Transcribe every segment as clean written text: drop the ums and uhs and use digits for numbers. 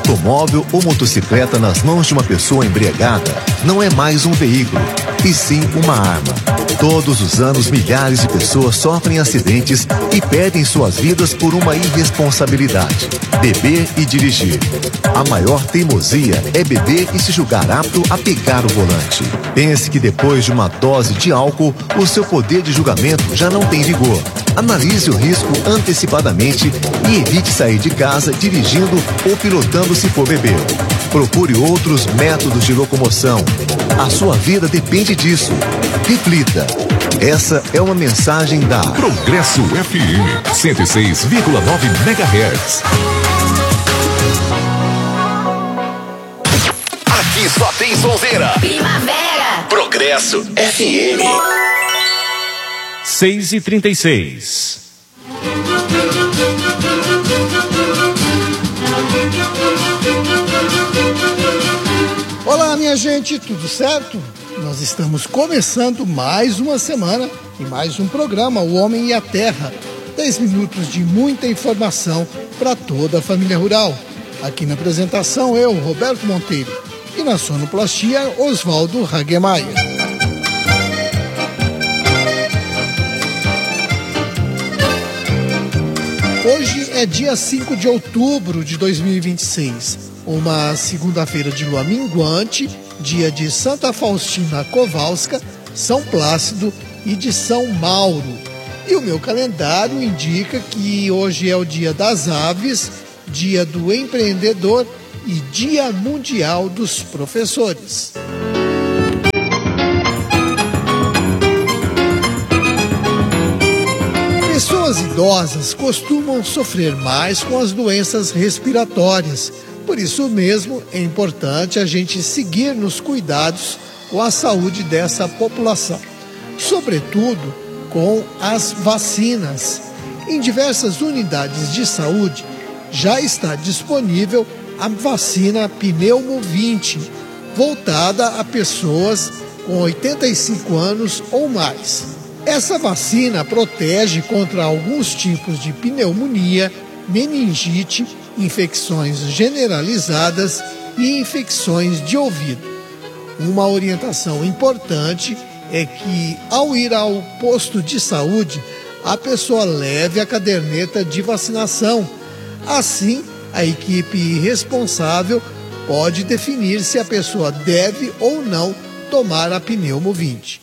automóvel ou motocicleta nas mãos de uma pessoa embriagada não é mais um veículo, e sim uma arma. Todos os anos, milhares de pessoas sofrem acidentes e perdem suas vidas por uma irresponsabilidade: beber e dirigir. A maior teimosia é beber e se julgar apto a pegar o volante. Pense que depois de uma dose de álcool, o seu poder de julgamento já não tem vigor. Analise o risco antecipadamente e evite sair de casa dirigindo ou pilotando se for beber. Procure outros métodos de locomoção. A sua vida depende disso. Reflita. Essa é uma mensagem da Progresso FM 106,9 MHz. Aqui só tem sonzeira. Primavera. Progresso FM. 6h36. Olá, minha gente, tudo certo? Nós estamos começando mais uma semana e mais um programa, O Homem e a Terra. 10 minutos de muita informação para toda a família rural. Aqui na apresentação, eu, Roberto Monteiro, e na sonoplastia, Oswaldo Hagemeyer. Hoje é dia 5 de outubro de 2026, uma segunda-feira de lua minguante, dia de Santa Faustina Kowalska, São Plácido e de São Mauro. E o meu calendário indica que hoje é o dia das aves, dia do empreendedor e dia mundial dos professores. Pessoas idosas costumam sofrer mais com as doenças respiratórias. Por isso mesmo, é importante a gente seguir nos cuidados com a saúde dessa população, sobretudo com as vacinas. Em diversas unidades de saúde já está disponível a vacina Pneumo 20, voltada a pessoas com 85 anos ou mais. Essa vacina protege contra alguns tipos de pneumonia, meningite, infecções generalizadas e infecções de ouvido. Uma orientação importante é que, ao ir ao posto de saúde, a pessoa leve a caderneta de vacinação. Assim, a equipe responsável pode definir se a pessoa deve ou não tomar a Pneumo 20.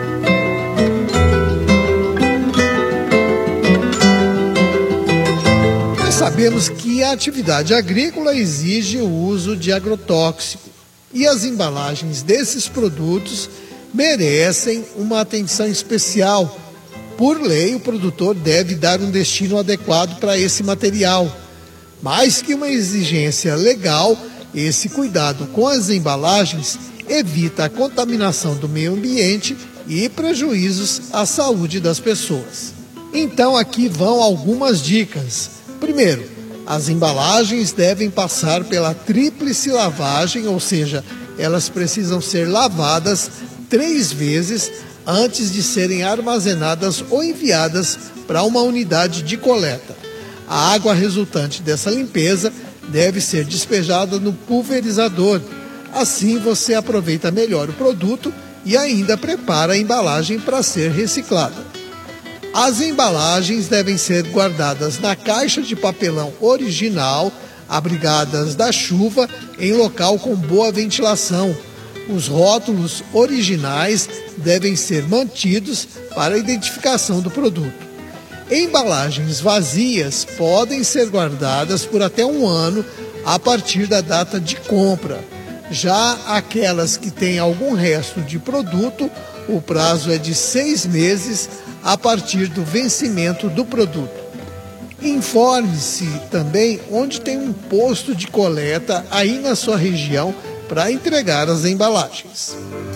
Sabemos que a atividade agrícola exige o uso de agrotóxico e as embalagens desses produtos merecem uma atenção especial. Por lei, o produtor deve dar um destino adequado para esse material. Mais que uma exigência legal, esse cuidado com as embalagens evita a contaminação do meio ambiente e prejuízos à saúde das pessoas. Então aqui vão algumas dicas. Primeiro, as embalagens devem passar pela tríplice lavagem, ou seja, elas precisam ser lavadas 3 vezes antes de serem armazenadas ou enviadas para uma unidade de coleta. A água resultante dessa limpeza deve ser despejada no pulverizador. Assim você aproveita melhor o produto e ainda prepara a embalagem para ser reciclada. As embalagens devem ser guardadas na caixa de papelão original, abrigadas da chuva, em local com boa ventilação. Os rótulos originais devem ser mantidos para a identificação do produto. Embalagens vazias podem ser guardadas por até 1 ano a partir da data de compra. Já aquelas que têm algum resto de produto, o prazo é de 6 meses a partir do vencimento do produto. Informe-se também onde tem um posto de coleta aí na sua região para entregar as embalagens.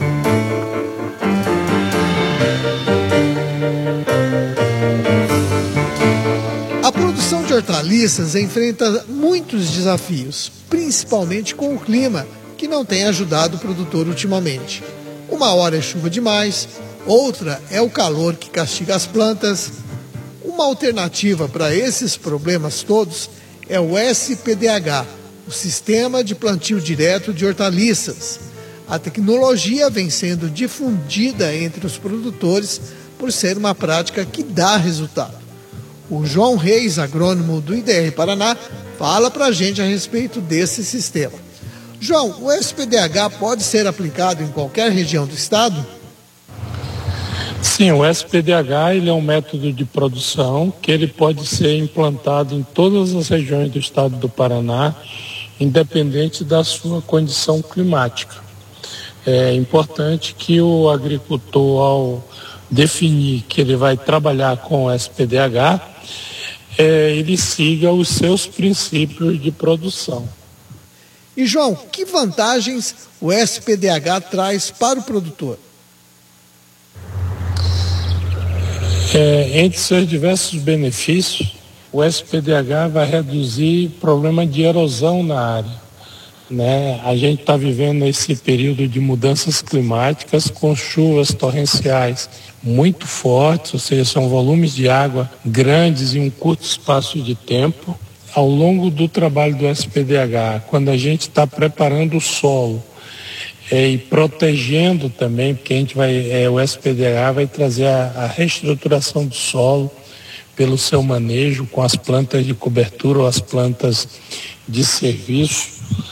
A produção de hortaliças enfrenta muitos desafios, principalmente com o clima, que não tem ajudado o produtor ultimamente. Uma hora é chuva demais, outra é o calor que castiga as plantas. Uma alternativa para esses problemas todos é o SPDH, o sistema de plantio direto de hortaliças. A tecnologia vem sendo difundida entre os produtores por ser uma prática que dá resultado. O João Reis, agrônomo do IDR Paraná, fala para a gente a respeito desse sistema. João, o SPDH pode ser aplicado em qualquer região do estado? Sim, o SPDH ele é um método de produção que ele pode ser implantado em todas as regiões do estado do Paraná, independente da sua condição climática. É importante que o agricultor, ao definir que ele vai trabalhar com o SPDH, ele siga os seus princípios de produção. E João, que vantagens o SPDH traz para o produtor? Entre seus diversos benefícios, o SPDH vai reduzir problema de erosão na área. A gente está vivendo esse período de mudanças climáticas com chuvas torrenciais muito fortes, ou seja, são volumes de água grandes em um curto espaço de tempo. Ao longo do trabalho do SPDH, quando a gente está preparando o solo e protegendo também, porque o SPDH vai trazer a reestruturação do solo pelo seu manejo com as plantas de cobertura ou as plantas de serviço,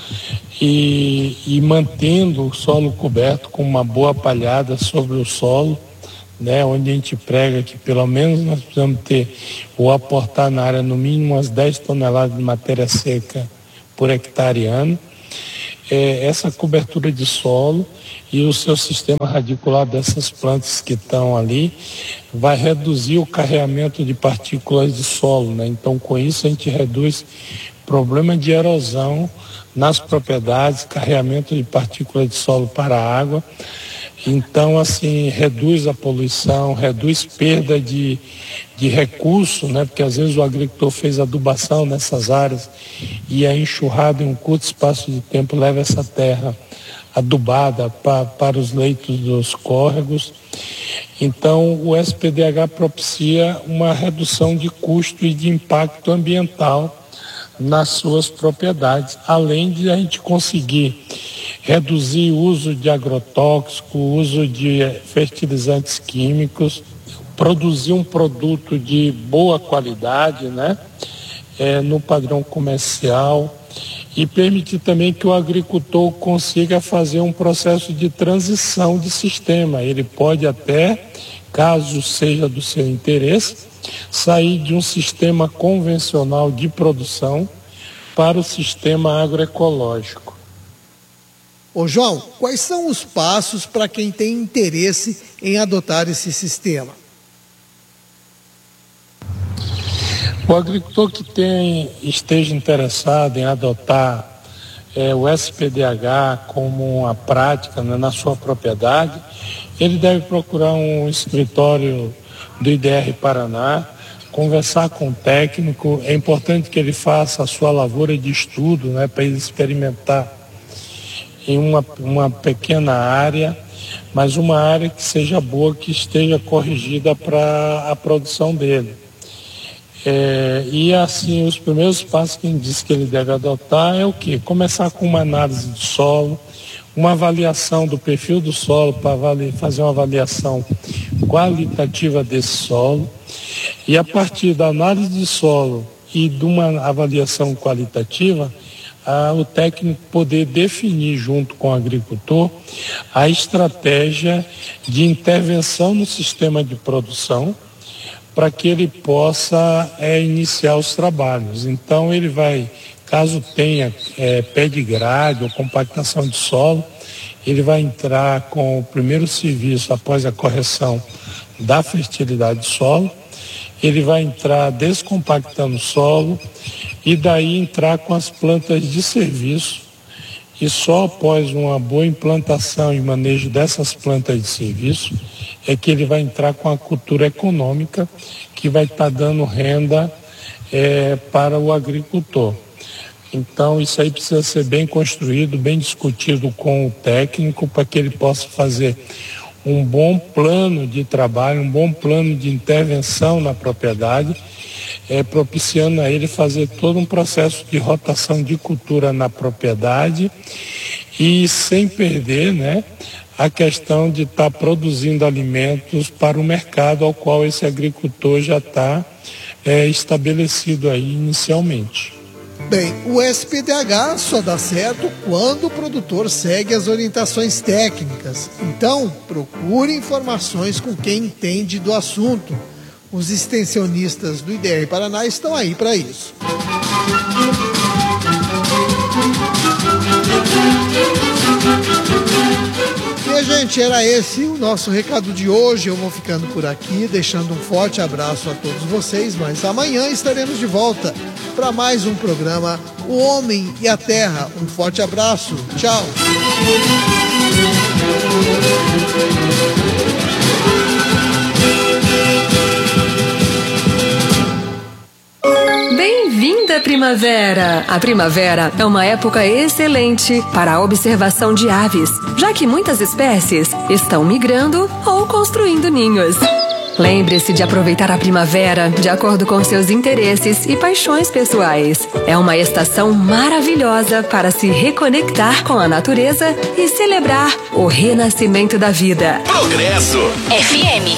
e mantendo o solo coberto com uma boa palhada sobre o solo, onde a gente prega que pelo menos nós precisamos ter ou aportar na área no mínimo umas 10 toneladas de matéria seca por hectare ano. Essa cobertura de solo e o seu sistema radicular dessas plantas que estão ali vai reduzir o carreamento de partículas de solo, Então, com isso a gente reduz problema de erosão nas propriedades, carreamento de partículas de solo para a água. Então, assim, reduz a poluição, reduz perda de recurso, Porque às vezes o agricultor fez adubação nessas áreas e a enxurrada em um curto espaço de tempo leva essa terra adubada para os leitos dos córregos. Então, o SPDH propicia uma redução de custo e de impacto ambiental nas suas propriedades, além de a gente conseguir reduzir o uso de agrotóxico, o uso de fertilizantes químicos, produzir um produto de boa qualidade, no padrão comercial, e permitir também que o agricultor consiga fazer um processo de transição de sistema. Ele pode até, caso seja do seu interesse, sair de um sistema convencional de produção para o sistema agroecológico. Ô João, quais são os passos para quem tem interesse em adotar esse sistema? O agricultor que esteja interessado em adotar o SPDH como uma prática na sua propriedade, ele deve procurar um escritório do IDR Paraná, conversar com o técnico. É importante que ele faça a sua lavoura de estudo, para ele experimentar em uma pequena área, mas uma área que seja boa, que esteja corrigida para a produção dele. E assim, os primeiros passos que ele diz que ele deve adotar é o quê? Começar com uma análise do solo, uma avaliação do perfil do solo, para fazer uma avaliação qualitativa desse solo, e a partir da análise de solo e de uma avaliação qualitativa, o técnico poder definir junto com o agricultor a estratégia de intervenção no sistema de produção para que ele possa iniciar os trabalhos. Então ele vai, caso tenha pé de grade ou compactação de solo, ele vai entrar com o primeiro serviço após a correção da fertilidade do solo, ele vai entrar descompactando o solo e daí entrar com as plantas de serviço, e só após uma boa implantação e manejo dessas plantas de serviço é que ele vai entrar com a cultura econômica, que vai estar dando renda para o agricultor. Então isso aí precisa ser bem construído, bem discutido com o técnico, para que ele possa fazer um bom plano de trabalho, um bom plano de intervenção na propriedade, propiciando a ele fazer todo um processo de rotação de cultura na propriedade e sem perder, né, a questão de estar produzindo alimentos para o mercado ao qual esse agricultor já está estabelecido aí inicialmente. Bem, o SPDH só dá certo quando o produtor segue as orientações técnicas. Então, procure informações com quem entende do assunto. Os extensionistas do IDR Paraná estão aí para isso. E, gente, era esse o nosso recado de hoje. Eu vou ficando por aqui, deixando um forte abraço a todos vocês, mas amanhã estaremos de volta para mais um programa O Homem e a Terra. Um forte abraço. Tchau. Bem-vinda, primavera! A primavera é uma época excelente para a observação de aves, já que muitas espécies estão migrando ou construindo ninhos. Lembre-se de aproveitar a primavera de acordo com seus interesses e paixões pessoais. É uma estação maravilhosa para se reconectar com a natureza e celebrar o renascimento da vida. Progresso FM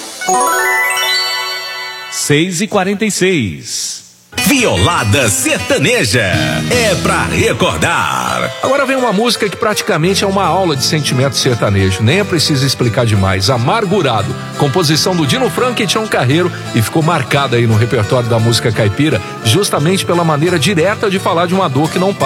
6h46. Violada Sertaneja. É pra recordar. Agora vem uma música que praticamente é uma aula de sentimento sertanejo. Nem é preciso explicar demais. Amargurado. Composição do Dino Franco e Tião Carreiro. E ficou marcada aí no repertório da música caipira, justamente pela maneira direta de falar de uma dor que não passa.